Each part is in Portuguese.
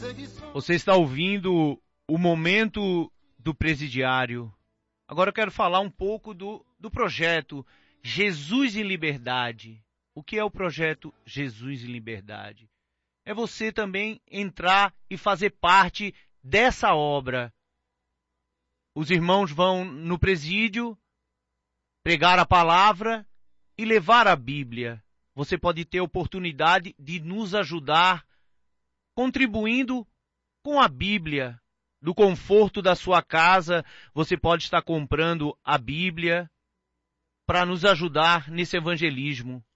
Você está ouvindo o Momento do Presidiário. Agora eu quero falar um pouco do projeto Jesus em Liberdade. O que é o projeto Jesus em Liberdade? É você também entrar e fazer parte dessa obra. Os irmãos vão no presídio, pregar a palavra e levar a Bíblia. Você pode ter a oportunidade de nos ajudar contribuindo com a Bíblia. Do conforto da sua casa, você pode estar comprando a Bíblia para nos ajudar nesse evangelismo.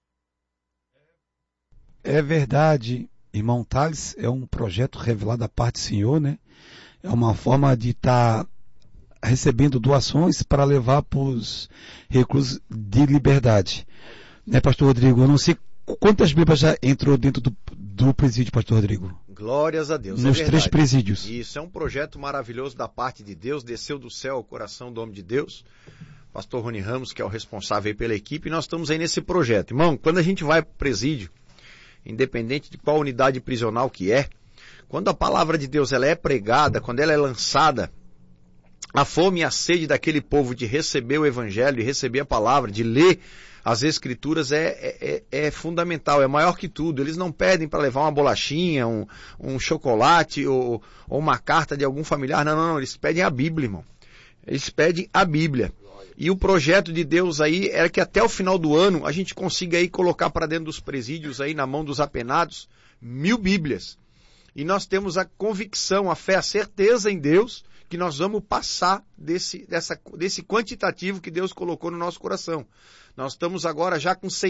É verdade, irmão Thales, é um projeto revelado da parte do Senhor, né? É uma forma de estar recebendo doações para levar para os reclusos de liberdade. Né, pastor Rodrigo? Eu não sei quantas Bíblias já entrou dentro do presídio, pastor Rodrigo. Glórias a Deus. Nos 3 presídios. Isso é um projeto maravilhoso da parte de Deus, desceu do céu ao coração do homem de Deus, pastor Rony Ramos, que é o responsável aí pela equipe, e nós estamos aí nesse projeto. Irmão, quando a gente vai para o presídio, independente de qual unidade prisional que é, quando a palavra de Deus ela é pregada, quando ela é lançada, a fome e a sede daquele povo de receber o evangelho, de receber a palavra, de ler as escrituras é fundamental, é maior que tudo. Eles não pedem para levar uma bolachinha, um chocolate ou uma carta de algum familiar. Não, eles pedem a Bíblia, irmão. Eles pedem a Bíblia. E o projeto de Deus aí era que até o final do ano a gente consiga aí colocar para dentro dos presídios aí na mão dos apenados 1000 Bíblias. E nós temos a convicção, a fé, a certeza em Deus que nós vamos passar desse quantitativo que Deus colocou no nosso coração. Nós estamos agora já com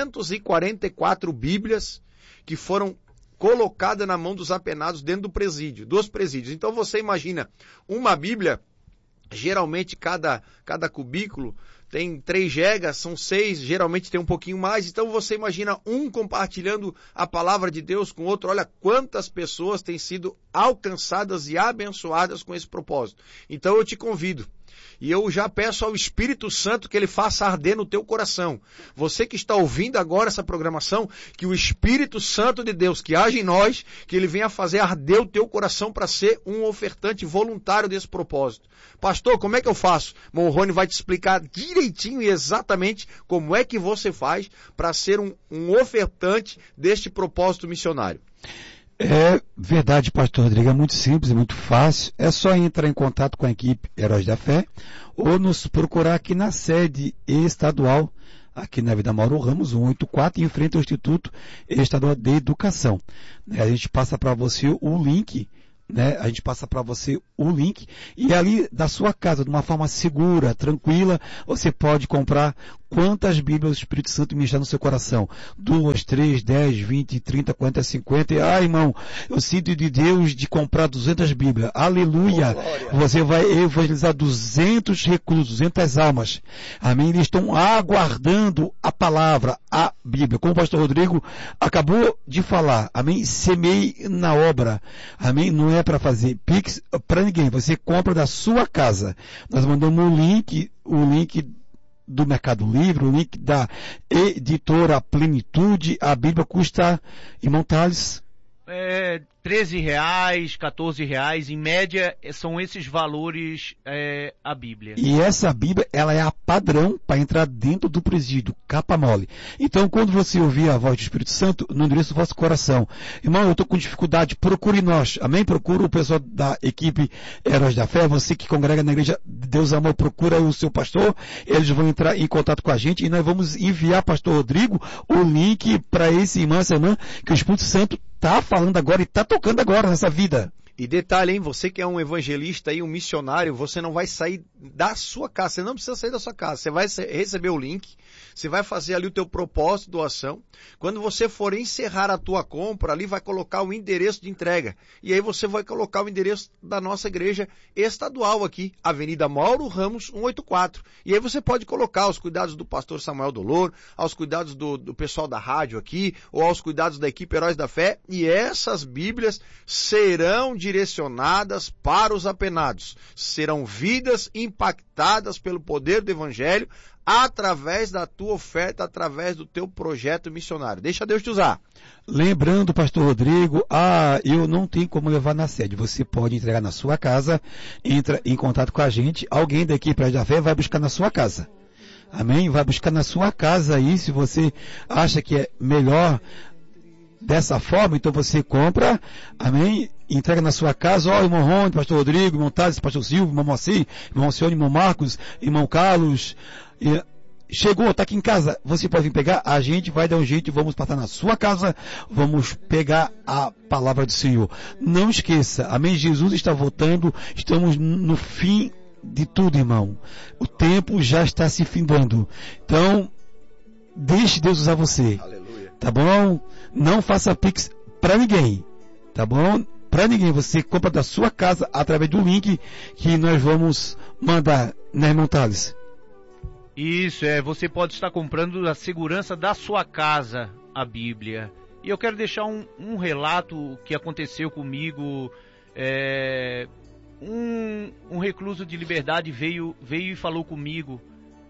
644 Bíblias que foram colocadas na mão dos apenados dentro do presídio, dos presídios. Então você imagina, uma Bíblia, geralmente cada cubículo tem 3 gigas, são 6, geralmente tem um pouquinho mais. Então você imagina um compartilhando a palavra de Deus com outro. Olha quantas pessoas têm sido alcançadas e abençoadas com esse propósito. Então eu te convido. E eu já peço ao Espírito Santo que ele faça arder no teu coração. Você que está ouvindo agora essa programação, que o Espírito Santo de Deus que age em nós, que ele venha fazer arder o teu coração para ser um ofertante voluntário desse propósito. Pastor, como é que eu faço? O Rony vai te explicar direitinho e exatamente como é que você faz para ser um ofertante deste propósito missionário. É verdade, pastor Rodrigo, é muito simples, é muito fácil, é só entrar em contato com a equipe Heróis da Fé ou nos procurar aqui na sede estadual, aqui na Vida Mauro Ramos, 184, em frente ao Instituto Estadual de Educação. A gente passa para você o link, né? A gente passa para você o link e ali da sua casa, de uma forma segura, tranquila, você pode comprar quantas Bíblias o Espírito Santo ministrar no seu coração. 2, 3, 10, 20, 30, 40, 50. Irmão, eu sinto de Deus de comprar 200 Bíblias. Aleluia! Você vai evangelizar 200 reclusos, 200 almas. Amém? Eles estão aguardando a palavra, a Bíblia. Como o pastor Rodrigo acabou de falar. Amém? Semeie na obra. Amém? Não é para fazer Pix para ninguém. Você compra da sua casa. Nós mandamos o link do Mercado Livre, o link da editora Plenitude. A Bíblia custa, irmão Thales? R$13, R$14, em média são esses valores a Bíblia. E essa Bíblia, ela é a padrão para entrar dentro do presídio, capa mole. Então, quando você ouvir a voz do Espírito Santo, não endureça o vosso coração. Irmão, eu estou com dificuldade, procure nós, amém? Procura o pessoal da equipe Heróis da Fé, você que congrega na igreja Deus Amor, procura o seu pastor, eles vão entrar em contato com a gente e nós vamos enviar, pastor Rodrigo, o link para esse irmão, essa irmã, que o Espírito Santo está falando agora e está tocando agora nessa vida. E detalhe, hein, você que é um evangelista e um missionário, você não vai sair da sua casa, você não precisa sair da sua casa, você vai receber o link, você vai fazer ali o teu propósito de doação, quando você for encerrar a tua compra, ali vai colocar o endereço de entrega, e aí você vai colocar o endereço da nossa igreja estadual aqui, Avenida Mauro Ramos 184, e aí você pode colocar aos cuidados do pastor Samuel Dolor, aos cuidados do pessoal da rádio aqui, ou aos cuidados da equipe Heróis da Fé, e essas Bíblias serão de direcionadas para os apenados. Serão vidas impactadas pelo poder do Evangelho através da tua oferta, através do teu projeto missionário. Deixa Deus te usar. Lembrando, pastor Rodrigo, eu não tenho como levar na sede. Você pode entregar na sua casa, entra em contato com a gente, alguém daqui para a fé vai buscar na sua casa. Amém? Vai buscar na sua casa aí, se você acha que é melhor dessa forma, então você compra, amém? Entrega na sua casa, irmão Rony, pastor Rodrigo, irmão Tades, pastor Silvio, irmão Moacir, irmão Alcione, irmão Marcos, irmão Carlos, chegou, está aqui em casa, você pode vir pegar, a gente vai dar um jeito, vamos passar na sua casa, vamos pegar a palavra do Senhor. Não esqueça, amém? Jesus está voltando, estamos no fim de tudo, irmão. O tempo já está se findando. Então, deixe Deus usar você. Aleluia. Tá bom? Não faça pix para ninguém. Tá bom? Para ninguém. Você compra da sua casa através do link que nós vamos mandar, né, irmão Thales? Isso, você pode estar comprando da segurança da sua casa a Bíblia. E eu quero deixar um relato que aconteceu comigo. Um recluso de liberdade veio e falou comigo.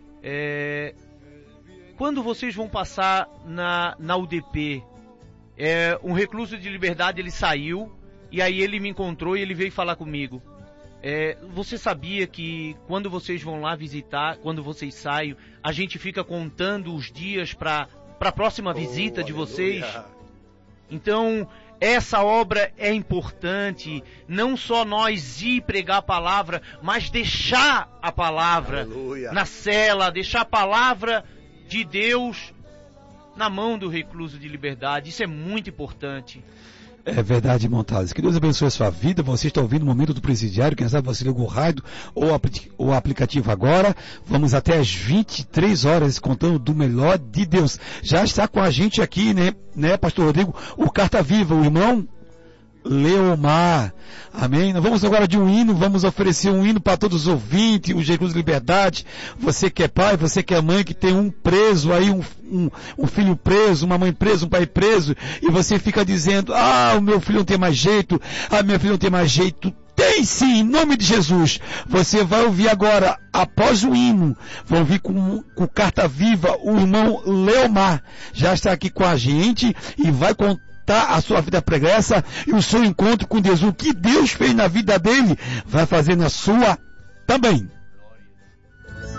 Quando vocês vão passar na UDP? Um recluso de liberdade, ele saiu, e aí ele me encontrou e ele veio falar comigo. Você sabia que quando vocês vão lá visitar, quando vocês saem, a gente fica contando os dias para a próxima visita de vocês? Então, essa obra é importante, não só nós ir pregar a palavra, mas deixar a palavra na cela, deixar a palavra de Deus na mão do recluso de liberdade. Isso é muito importante. É verdade, irmão Thales. Que Deus abençoe a sua vida. Você está ouvindo o Momento do Presidiário. Quem sabe você ligou o rádio ou o aplicativo agora. Vamos até às 23 horas contando do melhor de Deus. Já está com a gente aqui, né, pastor Rodrigo, o Carta Viva, o irmão Leomar. Amém? Nós vamos agora de um hino, vamos oferecer um hino para todos os ouvintes, os reclusos de liberdade. Você que é pai, você que é mãe, que tem um preso aí, um filho preso, uma mãe presa, um pai preso, e você fica dizendo, o meu filho não tem mais jeito, minha filha não tem mais jeito. Tem sim, em nome de Jesus. Você vai ouvir agora, após o hino, vão ouvir com Carta Viva, o irmão Leomar. Já está aqui com a gente e vai contar a sua vida pregressa e o seu encontro com Deus. O que Deus fez na vida dele, vai fazer na sua também.